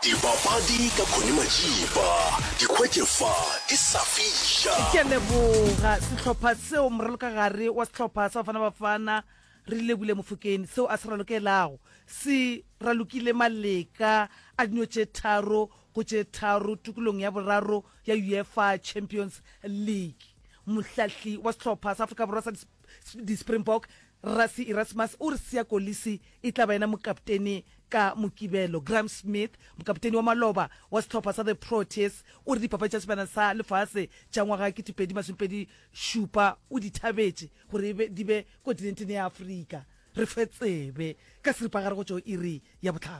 Dipapadi ka Khunimajiba, dikhwetlefa di sa fisha. Ke leboga setlhopha seo moraloka gare wa setlhopha sa Bafana Bafana re lebile Mofokeng seo a se ralokelago se ralokile Maleka a dino tše tharo go tše tharo tukulong ya boraro ya UEFA Champions League. Mohlahli wa setlhopha sa Afrika Borwa sa di Springbok Rassie Erasmus o re sia Kolisi e tla ba ena mokaptene ka Mokibelo. Graham Smith mokaptene wa maloba wa setlhopha sa the Proteas o re dipapadi tša sebana sa lefase tša ngwaga ke 2027 o di thabetše gore di be kontinenteng ya Afrika. Re fetsebe ka seripagare go tšo iri ya botlhano.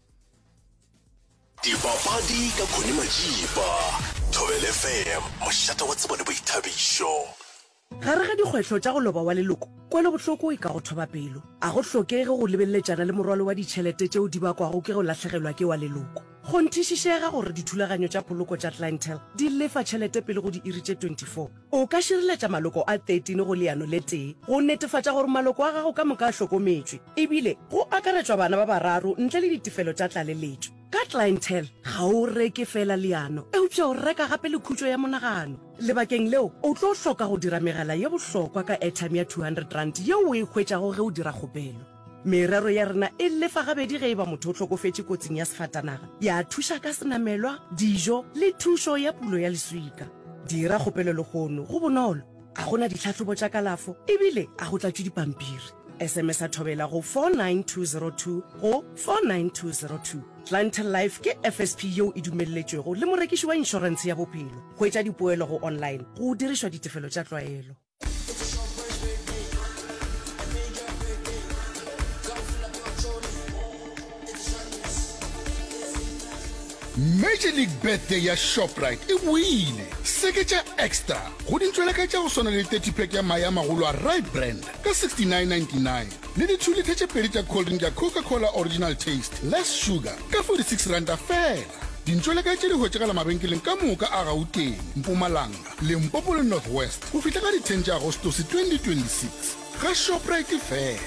Dipapadi ka Khunimajiba, Thobela FM, mošata wa tsebo le boithabišo. Gare ga dikgwetlho tša go loba wa leloko kwelo bohloko e ka go thoba pelo a go hlokege go lebelletšana le morwalo wa ditšhelete tšeo di bakwago ke go lahlegelwa ke wa leloko. Go nthišišega gore dithulaganyo tša poloko tša clientele di lefa tšhelete pele go di iri tše 24. O ka širiletša maloko a 13 go leano le tee go netefatša gore maloko a gago ka moka a hlokometšwe ebile go akaretšwa bana ba bararo ntle le ditefelo tša tlaleletšo. Ka clientele ga o reke fela leano e upša o reka gape le khutšo ya monagano. Lebakeng leo o tlo hloka go dira megala ye bohlokwa ka airtime ya 200 rand yeo o e hwetšago ge o dira kgopelo. Merero ya rena e lefa gabedi ge e ba motho o hlokofetše kotsing ya sefatanaga ya thuša ka senamelwa dijo le thušo ya pulo ya leswika. Dira kgopelo legono go bonolo a gona ditlhahlobo tša kalafo ebile a go tlatšwe dipampiri. SMS a thobela go 49202 go 49202. Clientele Life ke FSP yeo e dumelletšwego le morekiši wa inšorense ya bophelo. Go etša dipoelo go online go dirišwa ditefelo tša tlwaelo. Major League Birthday ya Shoprite e buile. Seketša extra go dintsweleka tša go swana le 30 pack ya maya magolo a Right Brand ka 69.99 le di 2 liter tše pedi tša cold drink ya Coca-Cola Original Taste Less Sugar ka 46 randa fela. Dintsweleka tše di hwetšegala mabenkeleng ka moka a Gauteng, Mpumalanga, Limpopo le North West go fihla ka di 10 tša Agostose 2026 ga Shoprite fela.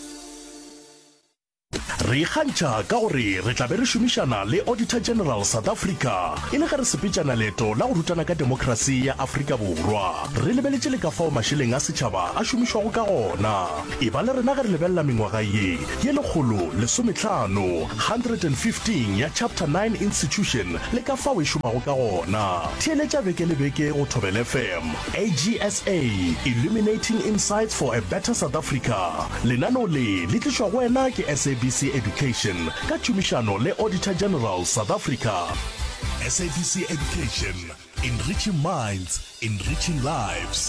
Re ikgantšha ka gore re tla be re šomišana le Auditor General South Africa e le ge re sepetšana leeto la go rutana ka demokrasi ya Afrika Borwa. Re lebeletše le ka fao mašeleng a setšhaba a šomišwago ka gona. E ba le rena ge re lebelela mengwaga ye lekgolo lesomehlano 115 ya Chapter 9 Institution le ka fao e šomago ka gona. Theeletša beke le beke go Thobela FM. AGSA, Illuminating Insights for a Better South Africa. Lenano le tlišwa go wena ke SABC Education ka tšhomišano le Auditor General South Africa. SABC Education, enriching minds, enriching lives.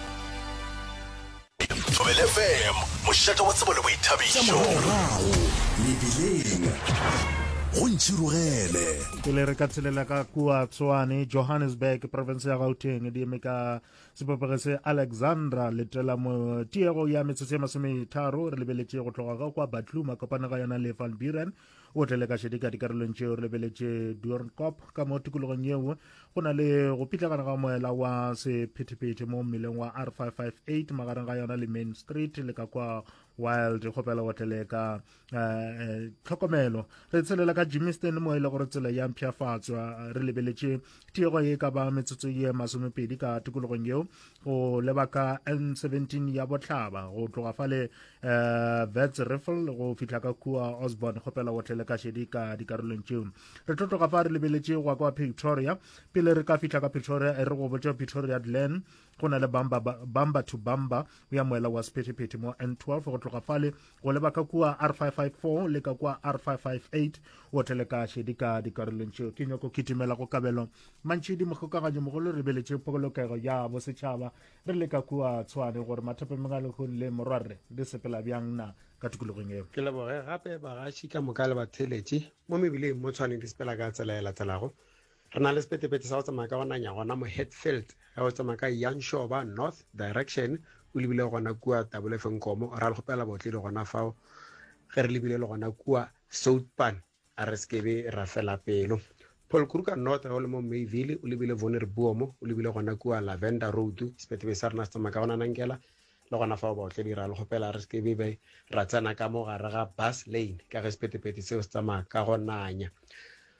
Thobela FM, mošata wa tsebo le boithabišo. Mebileng go ntšhirogele. Pele re ka tshelela ka kua Tshwane, Johannesburg, province ya Gauteng, di eme ka sebapage se Alexandra letela mo tiego ya metsotso ye 30 re lebeletše go tloga ga kwa Batluma kopana ga yona le Van Buren o tlele ka šedi ka dikarolong tšeo re lebeletše Doornkop ka mo tikologong yeo go na le go pitlagana ga moela wa sephetephete mo mmeleng wa R558 magareng ga yona le Main Street le ka kwa Wild kgopela go tlele ka tlhokomelo. Re tshelela ka Jimiston mo e le gore tsela ya mpšhafatswa re lebeletše tiego ye ka ba metsotso ye 20 ka tikologong yeo go lebaka N17 ya botlhaba go tloga fale Vets Riffle go fihla ka kua Osborne kgopela go tlele ka šedi ka dikarolong tšeo. Re tloga fa re lebeletše go kwa Pretoria pele re ka fihla ka Pretoria e re go botša Pretoria Glen go na le bamba to bamba ya moela wa sephetephete mo N12 go tloga fale go lebaka kua R554 le ka kua R558 o tlele ka šedi ka dikarolong tšeo. Ke nyako kitimela go kabelo mantšhedi mogokaganyo mogolo re beletše pokolokego ya bosetšhaba re le ka kua Tshwane gore mathape megalekgong le morwarre di sepela bjang na ka tikologong eo. Ke leboge gape bagaši ka moka le batheletše mo mebileng mo Tshwane di sepela ka tsela e latelago. Re na le sepetepete sa go tsamaya ka gonanya gona mo Hatfield ya go tsamaya ka Yanshoba North Direction o lebile gona kua Tabulefenkomo ra le gopela botle le gona fao ge re lebile le gona kua Southpan a re sekebe ra fela pelo. Paul Kruger North o le mo Mayville o lebile Vonner Buomo o lebile gona kua Lavender Road sepetepete sa rena se tsamaya ka gona nankela le gona fao botle dira le gopela re sekebe be ra tsena ka mo gare ga Bus Lane ka ge sepetepete seo se tsamaya ka gonanya.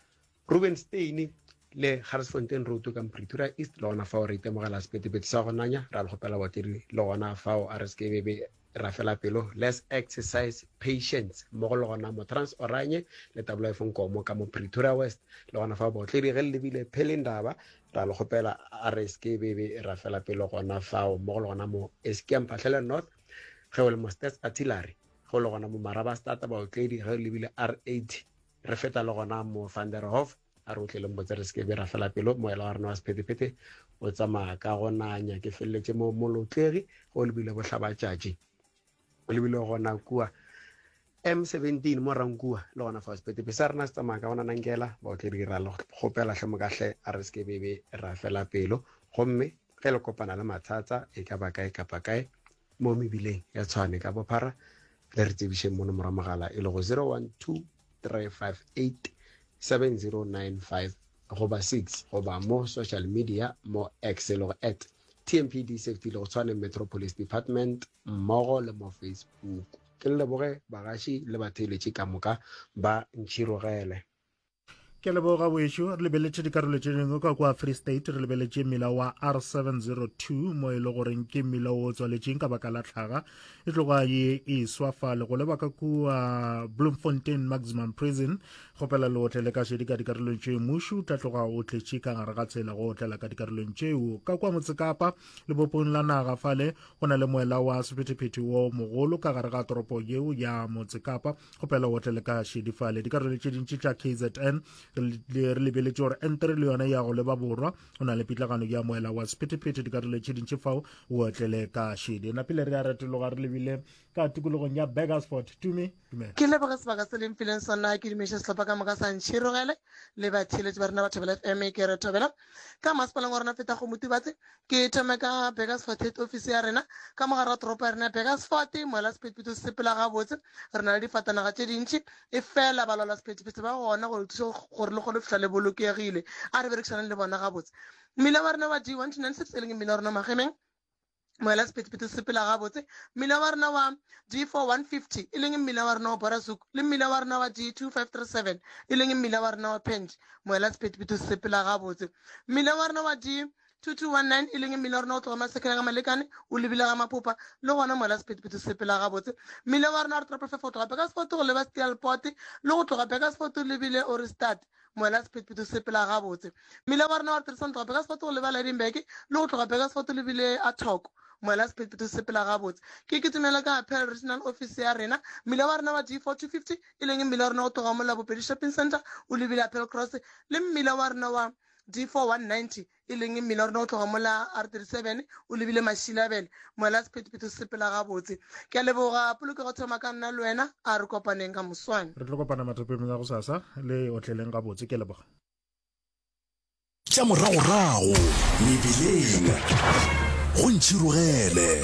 Rubenstein le Harrisfontein Road ka Pretoria East le gona fao re itemogela sepetepete sa go nanya ra le gopela batiri le gona fao RSKBB ra fela pelo let's exercise patience mo go le gona mo Transoranye le tablo Fonkomo ka mo Pretoria West le gona fao botledi ge le lebile Phelindaba ra le gopela RSKBB ra fela pelo gona fao mo go le gona mo Eskom Phatlhele North ge o le mo Stats Artillery go le gona mo Maraba Stata botledi ge le lebile R80 re feta le gona mo Van der Hof a re utlwele mbotse re seke be ra fela pelo moela wa rena wa sephetephete o tsamaya ka go nanya ke feleletse mo molotlegi go lebile botlhabatšatši o lebile gona kua M17 mo rankua le gona fa sephetephete sa rena se tsamaya ka gona nankela baotledi ra le gopela hle mokahle a re seke bebe ra fela pelo gomme ge le kopana le mathata e ka ba kae kapa kae mo mebileng ya tshwane ka bophara le re tsebišeng mo nomoro mogala e le go 012 358 7095 goba 6 goba mo social media mo X le go @TMPD Safety le go tshwane Metropolis Department mmogo le mo Facebook ke le leboge bagaši le batheeletši ka moka ba ntšhirogele ke leboga boešo re lebeletše dikarolo tše dingwe ka kwa Free State re lebeletše mmila wa R702 mo e le goreng ke mmila o tswaletšeng ka baka la tlhaga e tloga ye e swafale go lebaka kua Bloemfontein Maximum Prison gopela le otlele ka šedi ka dikarolong tše mušu tla tloga o tletše ka gare ga tsela go otlela ka dikarolong tšeo ka kwa Motsekapa le bopong la naga fale go na le moela wa sephetephete wo mogolo ka gare ga toropo yeo ya Motsekapa gopela o otlele ka šedi fale dikarolo tše dintši tša KZN re lebeletše gore entere le yona ya go leba borwa o na le pitlagano ya moela wa sephetephete dikarolo tše dintši fao o otlele ka šedi napile re a retologa re lebile ka tikologong ya Beggersfort tume ke leboga sebaka se leng fileng sona ke dimeša setlhopha ka moka sa ntšhirogele le batheeletši ba rena ba Thobela FM ke re thobela ka masepaleng wa rena feta go motibatse ke thome ka Beggersfort head office ya rena ka mogare wa toropo ya rena Beggersfort moela sephetephete se sepela gabotse re na le difatanaga tše dintši e fela balwala sephetephete ba gona gore thuso gore le kgone fitlha le bolokegile a re berekišanang le bona gabotse mmila wa rena wa D1296 e leng mmila wa rena magemeng moela sephetephete se sepela gabotse mmila wa rena wa D4150 e leng mmila wa rena wa Borasuk le mmila wa rena wa D2537 e leng mmila wa rena wa Penge moela sephetephete se sepela gabotse mmila wa rena wa D2219 e leng mmila wa rena o tloga masekela ga malekane o lebile ga maphopa le gona moela sephetephete se sepela gabotse mmila wa rena wa re trapefe go tloga Beggersfort go leba Steelport le go tloga Beggersfort o lebile Orestad moela sephetephete se sepela gabotse mmila wa rena wa re tirisang tloga Beggersfort go leba Lydenburg le go tloga Beggersfort o lebile Athoko moela sephetephete se sepela gabotse ke tumela ka Apparel Regional Office ya rena mmila wa rena wa D4250 e leng mmila wa rena o tloga mo Labopedi Shopping Center o lebile Apparel Cross le mmila wa rena wa D4190 e leng mmila wa rena o tloga mo la R37 o lebile Mashilabele moela sephetephete se sepela gabotse ke a leboga polokego thoma ka nna le wena a re kopaneng ka moswane re tlo kopana mathapeng a go sasa le otleleng gabotse ke leboga tša moragorago mebileng go ntšhirogele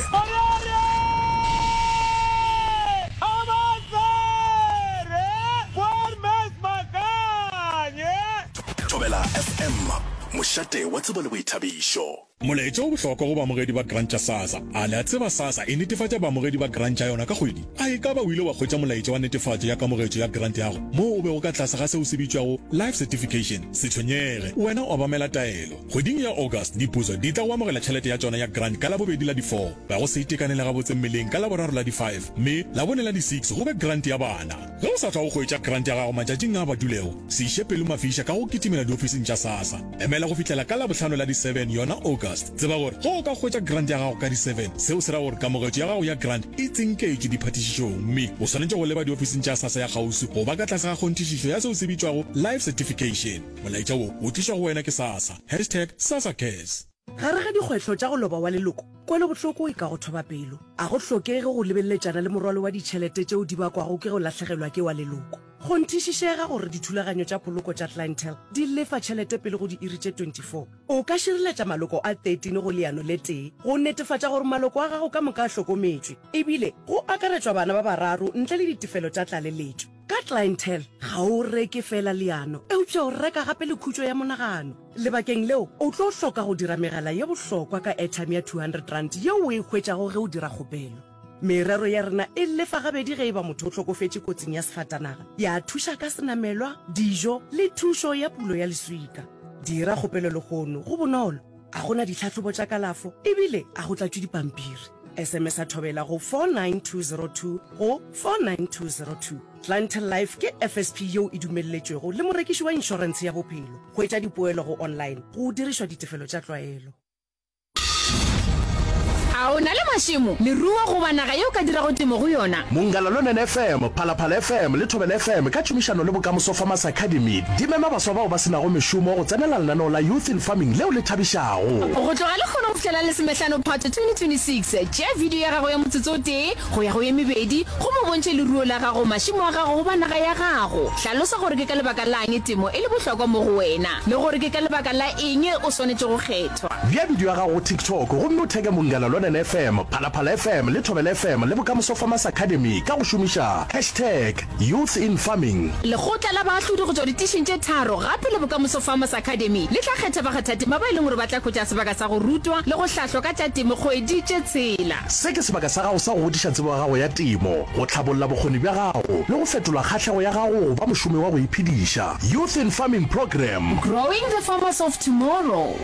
Thobela FM mošate wa tsebo le boithabišo molaetša o bohlokwa go baamogedi ba grant tša sasa a le a tseba sasa e netefatša baamogedi ba grant tša yona ka kgwedi a e ka ba o ile wa hwetša molaetša wa netefatšo ya kamogetšo ya grant yago moo o bego ka tlase ga seo se bitšwago life certification se tshwenyege wena o obamela taelo kgweding ya august dipuso di tla go amogela tšhelete ya tšona ya grant ka labobedi la di-4 ba go se itekanele gabotse mmeleng ka laboraro la di-5 mme labone la di-6 go be grant ya bana ge o sa tla go hwetša grant ya gago matšatšing a badulego se iše pelo mafiša ka go kitimela diofising tša sasa emela go fihlela ka labohlano la di-7 yona august tseba gore go ka hwetša grant ya gago ka di-7 seo se ra gore kamogetšo ya gago ya grant e tsenketše diphatišišong mme o swanetše go leba diofising tša sasa ya kgausi go ba ka tlase ga kgonthišišo ya seo se bitšwago life certification molaetša wo o tlišwa go wena ke sasa #SasaCares gare ga dikgwetlho tša go loba wa leloko kwele bohloko e ka go thoba pelo a go hlokege go lebelletšana le morwalo wa ditšhelete tšeo di bakwago ke go latlhegelwa ke wa leloko go nthišišega gore dithulaganyo tša poloko tša clientele di lefa tšhelete pele go di iri tše 24 o ka šireletša maloko a 13 go leano le tee go netefatša gore maloko a gago ka moka a hlokometšwe ebile go akaretšwa bana ba bararo ntle le ditefelo tša tlaleletšo ka clientele ga o reke fela leano eupša o reka gape le khutšo ya monagano lebakeng leo o tlo hloka go dira megala ye bohlokwa ka airtime ya 200 rand yeo o e hwetšago ge o dira kgopelo merero ya rena e lefa gabedi ge e ba motho o tlhokofetse kotsing ya sefatanaga ya thuša ka senamelwa dijo le thušo ya pulo ya leswika dira kgopelo legono go bonolo a gona ditlhatlhobo tša kalafo ebile a go tlatšwe dipampiri SMS a thobela go 49202 go 49202 Clientele Life ke FSP yeo e dumelletšwego le morekiši wa inšorense ya bophelo go etša dipoelo go online go dirišwa ditefelo tša tlwaelo. A o na le mašimo leruo go banaga yeo ka dirago temo go yona Mongalalonen FM, Phalaphala FM le Thobela FM ka tšhomišano le Bokamoso Farmers Academy di mema baswa bao ba senago mešomo go tsenela lenaneo la Youth in Farming leo le thabišago. go tloga le kgona go fitlhela le semetlhano phato 2026 tšea video ya gago ya motsotso o tee go ya go ye mebedi go mo bontšhe leruo la gago mašimo a gago go banaga ya gago hlalosa gore ke ka lebaka la eng temo e le bohlokwa mo go wena le gore ke ka lebaka la eng o swanetše go kgethwa. Bia video ya gago go TikTok gomme o theke Mongalalonen FM, Phalaphala FM le Thobela FM le Bokamoso Farmers Academy ka go šomiša #Youth in Farming. Lekgotla la baahlodi go tswa ditišeng tše tharo gape le Bokamoso Farmers Academy le tla kgetha bakgathatema ba e leng gore ba tla khwetša sebaka sa go rutwa le go hlahlwa ka tša temo kgwedi tše tshela. Se ke sebaka sa gago sa go godiša tsebo ya gago ya temo go tlhabolola bokgoni bja gago le go fetola kgahlego ya gago ba mošomi wa go iphediša. Youth in Farming Program, Growing the farmers of tomorrow.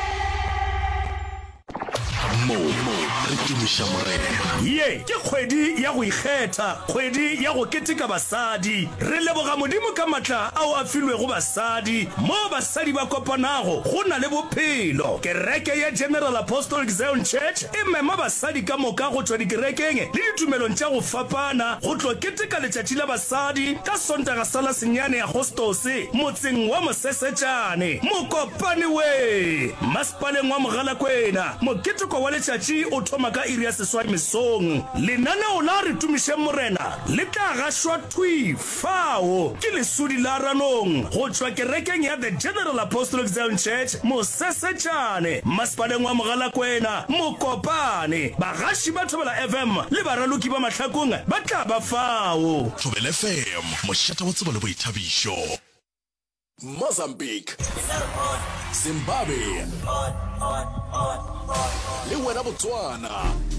re tumiša morena. Ye ke kgwedi ya go ikgetha, kgwedi ya go keteka basadi. Re leboga modimo ka matla ao a filwego basadi mo basadi ba kopanago go na le bophelo. Kereke ya General Apostolic Zion Church e mema basadi ka moka go tswa dikerekeng le ditumelong tša go fapana go tlo keteka letšatši la basadi ka Sontaga sa la senyane ya Agostose motseng wa Mosesetšane. Mokopane we Masepaleng wa Mogalakwena moketeko wa letšatši o thoma ka iri ya seswai mesong. Lenaneo la re tumiše morena le tla gašwa thui fao ke lesudi la ranong go tšwa kerekeng ya The General Apostolic Zion Church Mosesetšane Masepaleng wa Mogalakwena Mokopane. Bagaši ba Thobela FM le baraloki ba mahlakong ba tla ba fao. Thobela FM, mošata wa tsebo le boithabišo. Mozambique, Zimbabwe le wena Botswana.